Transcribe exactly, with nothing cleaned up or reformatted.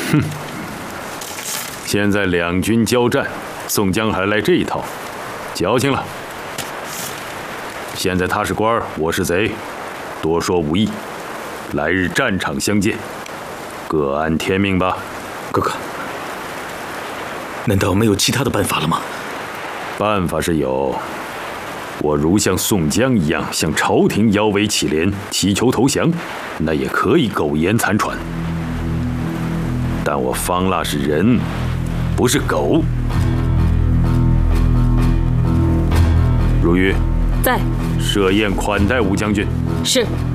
哼，现在两军交战，宋江还来这一套，矫情了。现在他是官儿，我是贼，多说无益。来日战场相见，各安天命吧。 哥哥，难道没有其他的办法了吗？ 办法是有。我如像宋江一样向朝廷摇尾乞怜，祈求投降，那也可以苟延残喘。但我方腊是人，不是狗。如玉， 在。 设宴款待吴将军。 是。